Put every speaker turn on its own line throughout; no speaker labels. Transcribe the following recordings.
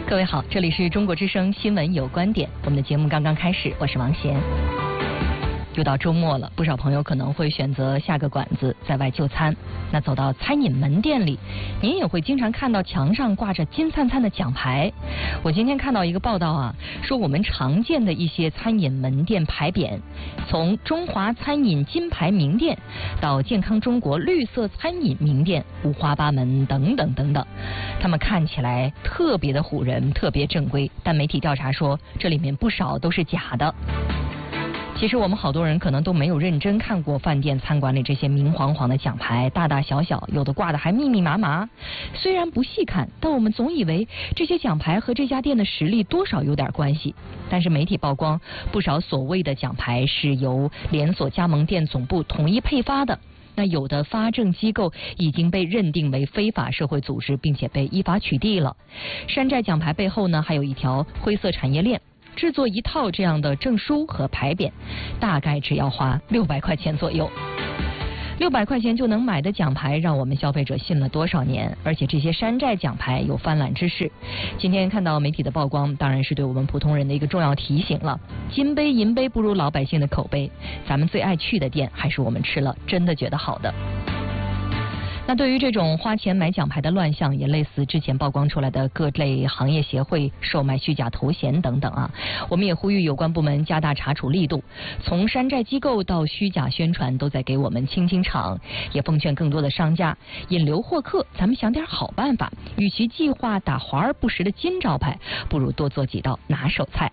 各位好，这里是中国之声新闻有观点，我们的节目刚刚开始，我是王贤。又到周末了，不少朋友可能会选择下个馆子在外就餐。那走到餐饮门店里，您也会经常看到墙上挂着金灿灿的奖牌。我今天看到一个报道啊，说我们常见的一些餐饮门店牌匾，从中华餐饮金牌名店到健康中国绿色餐饮名店，五花八门等等等等，他们看起来特别的唬人，特别正规，但媒体调查说这里面不少都是假的。其实我们好多人可能都没有认真看过饭店餐馆里这些明晃晃的奖牌，大大小小，有的挂的还密密麻麻。虽然不细看，但我们总以为这些奖牌和这家店的实力多少有点关系。但是媒体曝光，不少所谓的奖牌是由连锁加盟店总部统一配发的。那有的发证机构已经被认定为非法社会组织，并且被依法取缔了。山寨奖牌背后呢，还有一条灰色产业链。制作一套这样的证书和牌匾，大概只要花600块钱左右。600块钱就能买的奖牌，让我们消费者信了多少年？而且这些山寨奖牌有泛滥之势。今天看到媒体的曝光，当然是对我们普通人的一个重要提醒了。金杯银杯不如老百姓的口碑，咱们最爱去的店，还是我们吃了真的觉得好的。那对于这种花钱买奖牌的乱象，也类似之前曝光出来的各类行业协会售卖虚假头衔等等啊，我们也呼吁有关部门加大查处力度，从山寨机构到虚假宣传都在给我们清清场，也奉劝更多的商家引流获客，咱们想点好办法，与其计划打华而不实的金招牌，不如多做几道拿手菜。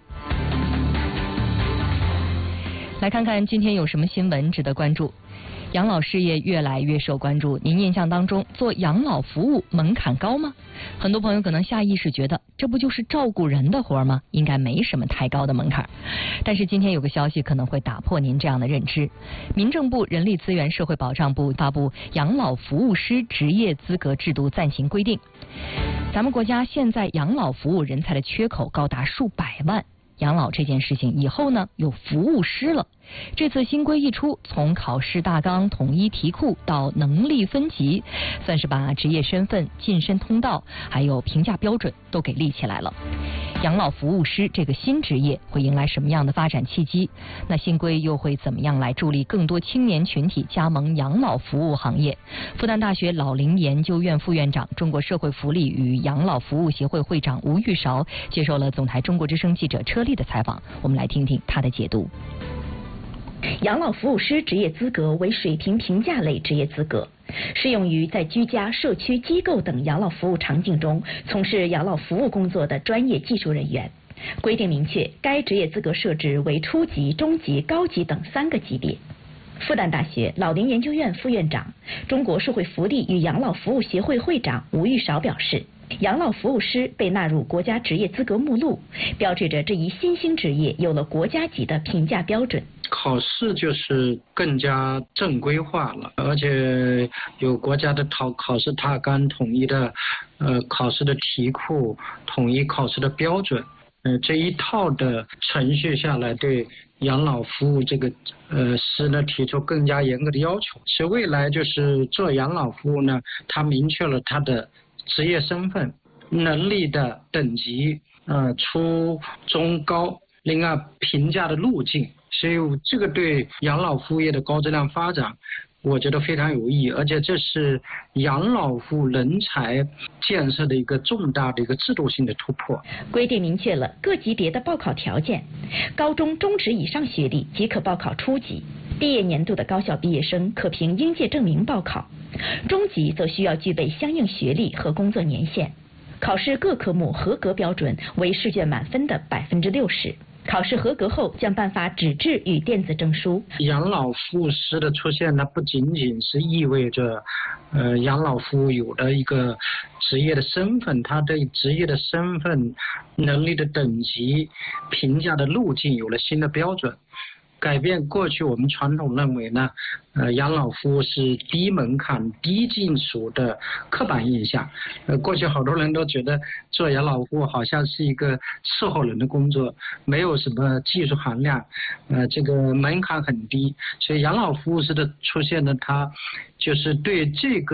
来看看今天有什么新闻值得关注。养老事业越来越受关注，您印象当中做养老服务门槛高吗？很多朋友可能下意识觉得这不就是照顾人的活吗？应该没什么太高的门槛。但是今天有个消息可能会打破您这样的认知。民政部人力资源社会保障部发布《养老服务师职业资格制度暂行规定》。咱们国家现在养老服务人才的缺口高达数百万。养老这件事情以后呢，有服务师了。这次新规一出，从考试大纲、统一题库到能力分级，算是把职业身份、晋升通道还有评价标准都给立起来了。养老服务师这个新职业会迎来什么样的发展契机？那新规又会怎么样来助力更多青年群体加盟养老服务行业？复旦大学老龄研究院副院长、中国社会福利与养老服务协会会长吴玉韶接受了总台中国之声记者车丽的采访，我们来听听他的解读。
养老服务师职业资格为水平评价类职业资格，适用于在居家、社区、机构等养老服务场景中从事养老服务工作的专业技术人员。规定明确，该职业资格设置为初级、中级、高级等3个级别。复旦大学老龄研究院副院长、中国社会福利与养老服务协会会长吴玉韶表示，养老服务师被纳入国家职业资格目录，标志着这一新兴职业有了国家级的评价标准。
考试就是更加正规化了，而且有国家的考试大纲、统一的考试的题库、统一考试的标准，这一套的程序下来，对养老服务这个师呢提出更加严格的要求。其未来就是做养老服务呢，它明确了它的职业身份、能力的等级，初中高，另外评价的路径。所以这个对养老服务业的高质量发展，我觉得非常有意义，而且这是养老服务人才建设的一个重大的一个制度性的突破。
规定明确了各级别的报考条件，高中、中职以上学历即可报考初级，毕业年度的高校毕业生可凭应届证明报考，中级则需要具备相应学历和工作年限。考试各科目合格标准为试卷满分的60%。考试合格后将颁发纸质与电子证书。
养老服务师的出现呢，不仅仅是意味着养老服务有了一个职业的身份，他对职业的身份、能力的等级、评价的路径有了新的标准。改变过去我们传统认为呢，养老服务是低门槛、低技术的刻板印象。过去好多人都觉得做养老服务好像是一个伺候人的工作，没有什么技术含量，这个门槛很低。所以养老服务师的出现呢，它就是对这个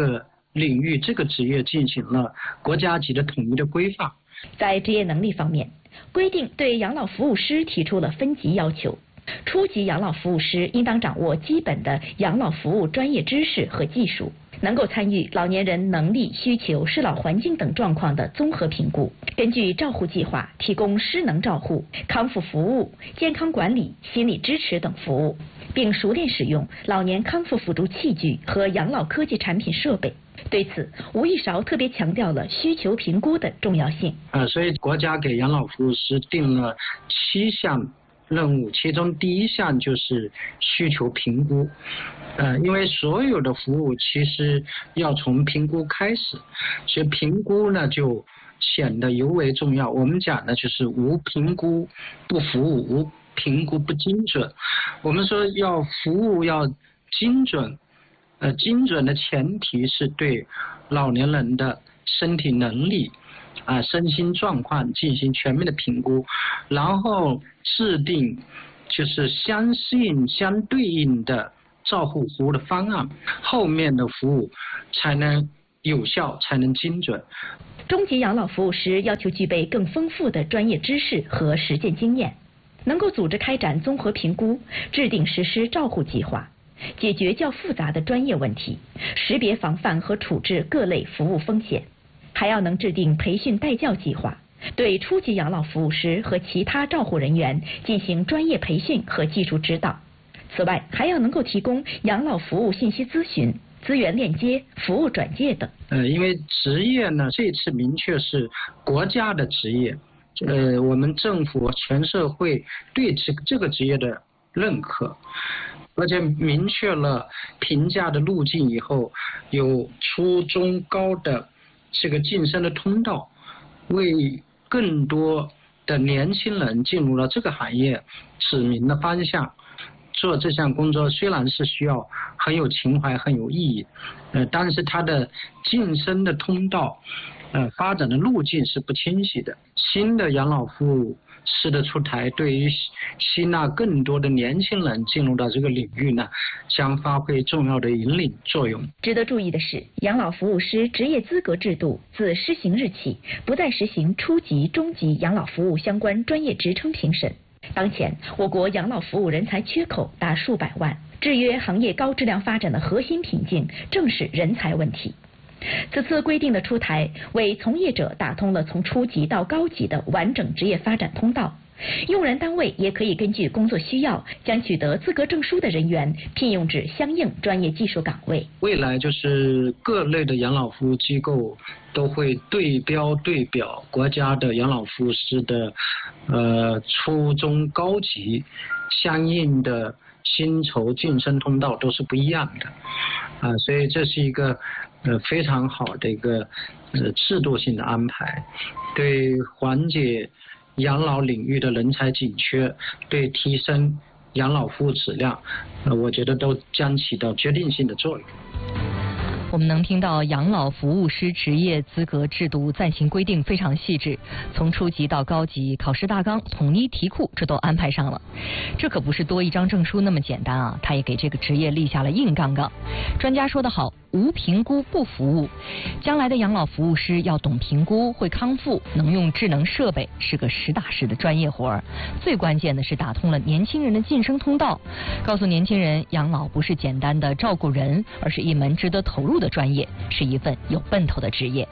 领域这个职业进行了国家级的统一的规范。
在职业能力方面，规定对养老服务师提出了分级要求。初级养老服务师应当掌握基本的养老服务专业知识和技术，能够参与老年人能力、需求、适老环境等状况的综合评估，根据照护计划提供失能照护、康复服务、健康管理、心理支持等服务，并熟练使用老年康复辅助器具和养老科技产品设备。对此，吴玉韶特别强调了需求评估的重要性。
所以国家给养老服务师定了7项任务，其中第1项就是需求评估。因为所有的服务其实要从评估开始，所以评估呢就显得尤为重要。我们讲的就是无评估不服务，无评估不精准。我们说要服务要精准，精准的前提是对老年人的身体能力身心状况进行全面的评估，然后制定就是相对应的照护服务的方案，后面的服务才能有效，才能精准。
中级养老服务师要求具备更丰富的专业知识和实践经验，能够组织开展综合评估，制定实施照护计划，解决较复杂的专业问题，识别防范和处置各类服务风险，还要能制定培训带教计划，对初级养老服务师和其他照护人员进行专业培训和技术指导。此外，还要能够提供养老服务信息咨询、资源链接、服务转介等。
因为职业呢，这次明确是国家的职业，我们政府全社会对这个职业的认可，而且明确了评价的路径以后，有初中高的这个晋升的通道，为更多的年轻人进入了这个行业指明了方向。做这项工作虽然是需要很有情怀、很有意义，但是它的晋升的通道，发展的路径是不清晰的。新的养老服务师的出台，对于吸纳更多的年轻人进入到这个领域呢，将发挥重要的引领作用。
值得注意的是，养老服务师职业资格制度自施行日起，不再实行初级、中级养老服务相关专业职称评审。当前，我国养老服务人才缺口达数百万，制约行业高质量发展的核心瓶颈正是人才问题。此次规定的出台，为从业者打通了从初级到高级的完整职业发展通道。用人单位也可以根据工作需要，将取得资格证书的人员聘用至相应专业技术岗位。
未来就是各类的养老服务机构都会对表国家的养老服务师的初中高级相应的薪酬晋升通道都是不一样的所以这是一个非常好的一个制度性的安排，对缓解养老领域的人才紧缺，对提升养老服务质量，我觉得都将起到决定性的作用。
我们能听到养老服务师职业资格制度暂行规定非常细致，从初级到高级，考试大纲、统一题库，这都安排上了。这可不是多一张证书那么简单啊，它也给这个职业立下了硬杠杠。专家说得好，无评估不服务。将来的养老服务师要懂评估，会康复，能用智能设备，是个实打实的专业活儿。最关键的是打通了年轻人的晋升通道，告诉年轻人，养老不是简单的照顾人，而是一门值得投入的专业，是一份有奔头的职业。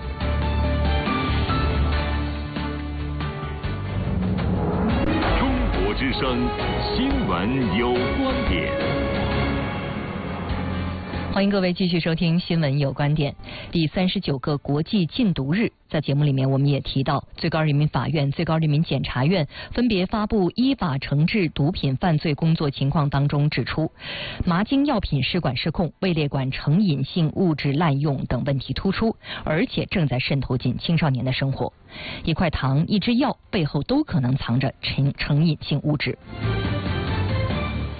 中国之声新闻有观点。
欢迎各位继续收听新闻有观点。第39个国际禁毒日，在节目里面我们也提到，最高人民法院、最高人民检察院分别发布依法惩治毒品犯罪工作情况当中指出，麻精药品试管失控、位列管成瘾性物质滥用等问题突出，而且正在渗透进青少年的生活。一块糖、一支药背后都可能藏着成瘾性物质。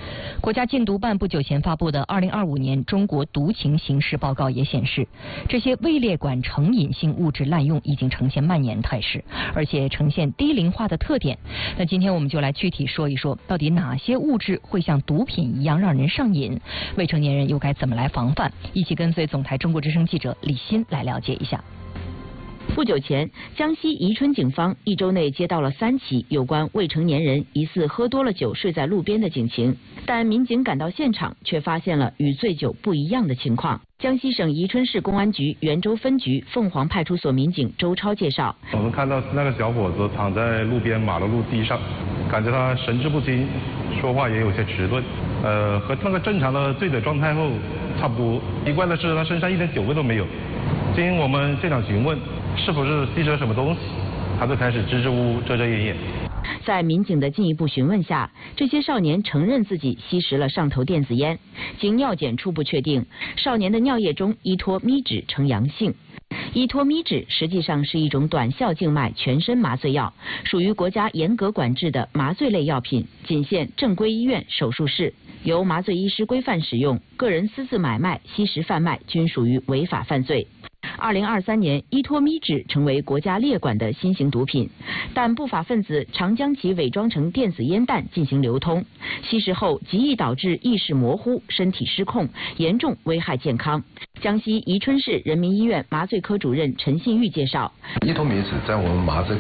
国家禁毒办不久前发布的2025年中国毒情形势报告也显示，这些位列管成瘾性物质滥用已经呈现蔓延态势，而且呈现低龄化的特点。那今天我们就来具体说一说，到底哪些物质会像毒品一样让人上瘾？未成年人又该怎么来防范？一起跟随总台中国之声记者李欣来了解一下。
不久前，江西宜春警方1周内接到了3起有关未成年人疑似喝多了酒睡在路边的警情，但民警赶到现场却发现了与醉酒不一样的情况。江西省宜春市公安局袁州分局凤凰派出所民警周超介绍：
我们看到那个小伙子躺在路边马路地上，感觉他神志不清，说话也有些迟钝，和那个正常的醉酒状态后差不多。奇怪的是，他身上一点酒味都没有。经我们现场询问，是否是吸食了什么东西，他就开始支支吾吾、遮遮掩掩。
在民警的进一步询问下，这些少年承认自己吸食了上头电子烟。经尿检初步确定，少年的尿液中依托咪酯呈阳性。依托咪酯实际上是一种短效静脉全身麻醉药，属于国家严格管制的麻醉类药品，仅限正规医院、手术室，由麻醉医师规范使用，个人私自买卖、吸食贩卖均属于违法犯罪。2023年，依托咪酯成为国家列管的新型毒品，但不法分子常将其伪装成电子烟弹进行流通，吸食后极易导致意识模糊、身体失控，严重危害健康。江西宜春市人民医院麻醉科主任陈信玉介绍，
依托咪酯在我们麻醉